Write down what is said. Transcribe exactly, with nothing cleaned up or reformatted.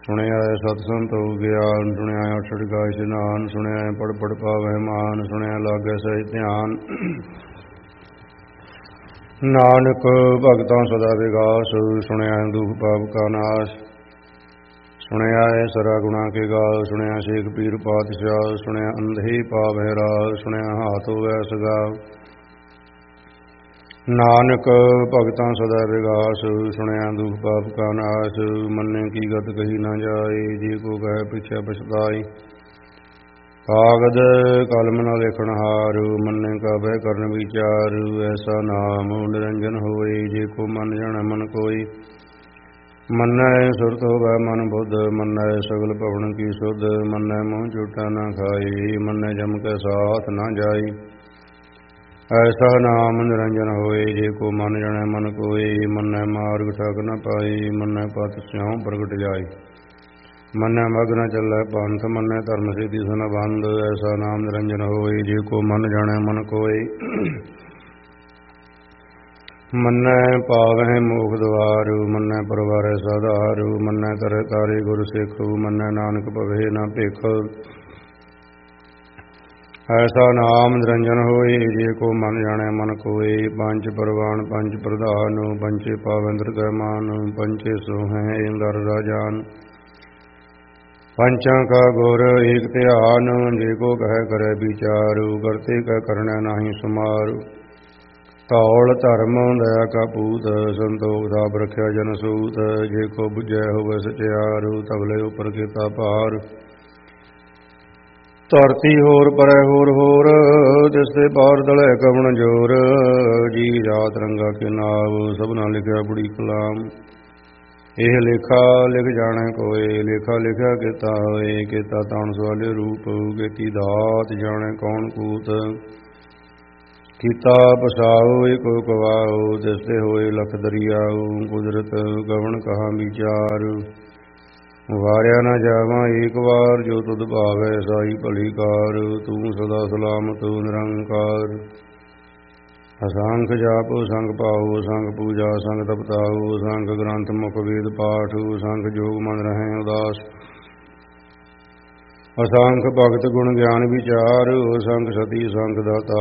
ਸੁਣਿਆ ਸਤਿ ਸੰਤੋਖ ਗਿਆਨ, ਸੁਣਿਆ ਅਠੜ ਗਾਇ ਇਸ਼ਨਾਨ, ਸੁਣਿਆ ਪੜ ਪੜ ਪਾਵਹਿ ਮਾਨ, ਸੁਣਿਆ ਲਾਗੈ ਸਹਿਜ ਧਿਆਨ। ਨਾਨਕ ਭਗਤਾਂ ਸਦਾ ਵਿਗਾਸ, ਸੁਣਿਆ ਦੁਖ ਪਾਪ ਕਾ ਨਾਸ਼। ਸੁਣਿਆ ਸਰਾ ਗੁਣਾ ਕੇ ਗਾਲ, ਸੁਣਿਆ ਸ਼ੇਖ ਪੀਰ ਪਾਤਸ਼ਾਹ, ਸੁਣਿਆ ਅੰਧੇ ਪਾਵਹਿ ਰਾਜ, ਸੁਣਿਆ ਹਾਥ ਹੋਵੈ ਸਗਾਲ। ਨਾਨਕ ਭਗਤਾਂ ਸਦਾ ਵਿਗਾਸ, ਸੁਣਿਆ ਦੁਖ ਪਾਪ ਕਾ ਨਾਸ਼। ਮੰਨੇ ਕੀ ਗਤ ਕਹੀ ਨਾ ਜਾਏ, ਜੇ ਕੋ ਕਹਿ ਪਿਛੈ ਪਛਤਾਈ। ਕਾਗਦ ਕਲਮ ਨ ਲਿਖਣ ਹਾਰ, ਮੰਨੇ ਕਾ ਬਹਿ ਕਰਨ ਵਿਚਾਰ। ਐਸਾ ਨਾਮ ਨਿਰੰਜਨ ਹੋਏ, ਜੇ ਕੋ ਮਨ ਜਾਣੈ ਮਨ ਕੋਈ। ਮੰਨੈ ਸੁਰਤ ਹੋਵੈ ਮਨ ਬੁੱਧ, ਮੰਨੈ ਸਗਲ ਭਵਨ ਕੀ ਸੁਧ। ਮੰਨੈ ਮੂੰਹ ਝੂਠਾ ਨਾ ਖਾਈ, ਮੰਨੈ ਜਮ ਕੈ ਸਾਥ ਨਾ ਜਾਈ। ਐਸਾ ਨਾਮ ਨਿਰੰਜਨ ਹੋਏ, ਜੇ ਕੋ ਮਨ ਜਾਣੈ ਮਨ ਕੋਈ। ਮੰਨੈ ਮਾਰਗ ਠਗ ਨ ਪਾਈ, ਮੰਨੈ ਪਤ ਸਿਉ ਪ੍ਰਗਟ ਜਾਈ। ਮੰਨੈ ਮਗ ਨ ਚੱਲੈ ਪੰਥ, ਮੰਨੈ ਧਰਮ ਸੇਤੀ ਸਨ ਬੰਧ। ਐਸਾ ਨਾਮ ਨਿਰੰਜਨ ਹੋਏ, ਜੇ ਕੋ ਮਨ ਜਾਣੈ ਮਨ ਕੋਈ। ਮੰਨੈ ਪਾਵਹਿ ਮੋਖ ਦੁਆਰ, ਮੰਨੈ ਪਰਵਾਰੈ ਸਾਧਾਰ। ਮੰਨੈ ਤਰੈ ਤਾਰੇ ਗੁਰ ਸਿੱਖ, ਮੰਨੈ ਨਾਨਕ ਭਵੈ ਨ ਭਿਖ। ਐਸਾ ਨਾਮ ਨਿਰੰਜਨ ਹੋਏ, ਜੇ ਕੋ ਮਨ ਜਾਣੈ ਮਨ ਕੋਈ। ਪੰਜ ਪਰਵਾਨ ਪੰਜ ਪ੍ਰਧਾਨ, ਪੰਚੇ ਪਾਵੰਦਰ ਕੈ ਮਾਨ। ਪੰਚੇ ਸੋਹੈ ਇੰਦਰ ਰਾਜਾਨ, ਪੰਚਾਂ ਕਾ ਗੁਰ ਏਕ ਧਿਆਨ। ਜੇ ਕੋ ਕਹਿ ਕਰੈ ਵਿਚਾਰ, ਕਰਤੇ ਕੈ ਕਰਣੈ ਨਾਹੀ ਸੁਮਾਰ। ਧੌਲ ਧਰਮ ਦਇਆ ਕਾ ਪੂਤ, ਸੰਤੋਖ ਥਾਪ ਰਖਿਆ ਜਨ ਸੂਤ। ਜੇ ਕੋ ਬੁਝੈ ਹੋਵੈ ਸਚਿਆਰ, ਤਬਲੇ ਉਪਰ ਕੀਤਾ ਭਾਰ। ਧਰਤੀ ਹੋਰ ਪਰੈ ਹੋਰ ਹੋਰ, ਤਿਸ ਤੇ ਪਾਰ ਦਲੈ ਕਵਣ ਜੋਰ। ਜੀ ਜਾਤ ਰੰਗਾ ਕੇ ਨਾਵ, ਸਭਨਾ ਲਿਖਿਆ ਬੜੀ ਕਲਾਮ। ਇਹ ਲੇਖਾ ਲਿਖ ਜਾਣੈ ਕੋਇ, ਲੇਖਾ ਲਿਖਿਆ ਕੀਤਾ ਹੋਏ। ਕੀਤਾ ਤਾਣ ਸਵਾਲੇ ਰੂਪ, ਕੀਤੀ ਦਾਤ ਜਾਣੈ ਕੌਣ ਕੂਤ। ਕੀਤਾ ਪਸਾਉ ਏਕੋ ਕਵਾਉ, ਤਿਸ ਤੇ ਹੋਏ ਲਖ ਦਰਿਆਉ। ਕੁਦਰਤ ਗਵਨ ਕਹਾ ਵਿਚਾਰ, ਵਾਰਿਆ ਨਾ ਜਾਵਾਂ ਏਕ ਵਾਰ। ਜੋ ਤੁਧ ਭਾਵੈ ਸਾਈ ਭਲੀ ਕਾਰ, ਤੂੰ ਸਦਾ ਸਲਾਮਤ ਨਿਰੰਕਾਰ। ਅਸੰਖ ਜਾਪ ਸੰਗ ਭਾਉ, ਸੰਗ ਪੂਜਾ ਸੰਗ ਤਪਤਾਉ। ਸੰਗ ਗ੍ਰੰਥ ਮੁਖ ਵੇਦ ਪਾਠ, ਸੰਗ ਜੋਗ ਮਨ ਰਹੈ ਉਦਾਸ। ਅਸੰਖ ਭਗਤ ਗੁਣ ਗਿਆਨ ਵਿਚਾਰ, ਸੰਗ ਸਤੀ ਸੰਗ ਦਾਤਾ।